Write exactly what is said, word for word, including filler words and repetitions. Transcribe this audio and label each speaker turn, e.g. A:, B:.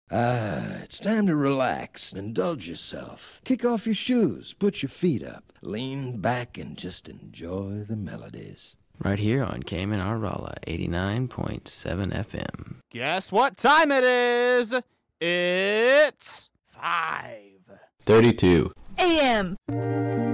A: Ah, it's time to relax and indulge yourself. Kick off your shoes, put your feet up, lean back, and just enjoy the melodies.
B: Right here on Cayman Rala eighty-nine point seven F M.
C: Guess what time it is? It's five
B: thirty-two
D: A M